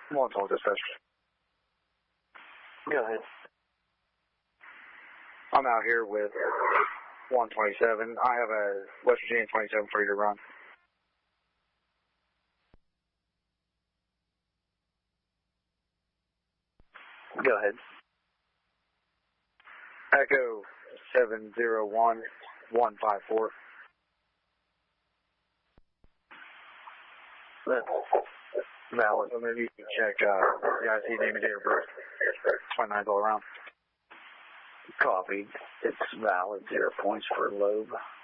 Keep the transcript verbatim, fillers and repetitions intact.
one twelve dispatch. Go ahead. I'm out here with one twenty-seven. I have a West Virginia twenty-seven for you to run. Go ahead. Echo seven zero one one five four. That's valid. So maybe you can check, uh, the I C name and date of birth. twenty-ninth all around. Copy. It's valid. Zero points for Loeb.